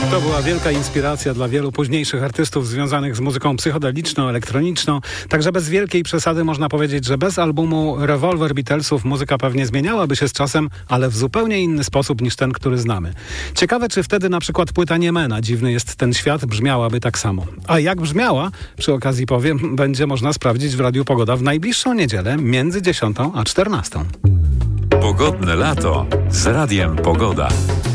To była wielka inspiracja dla wielu późniejszych artystów związanych z muzyką psychodeliczną, elektroniczną. Także bez wielkiej przesady można powiedzieć, że bez albumu Revolver Beatlesów muzyka pewnie zmieniałaby się z czasem, ale w zupełnie inny sposób niż ten, który znamy. Ciekawe, czy wtedy na przykład płyta Niemena, Dziwny jest ten świat, brzmiałaby tak samo. A jak brzmiała, przy okazji powiem, będzie można sprawdzić w Radiu Pogoda w najbliższą niedzielę między 10 a 14. Pogodne lato z Radiem Pogoda.